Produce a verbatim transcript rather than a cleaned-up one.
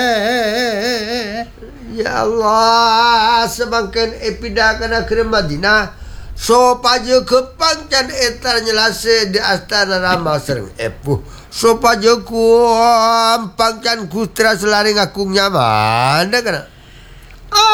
Ya Allah, semakin epida kana ke Madinah. So paje kepangcan etar nyelase di astana Rama sering epuh. So paje ku pangcan kustra selaring aku nyaman kana.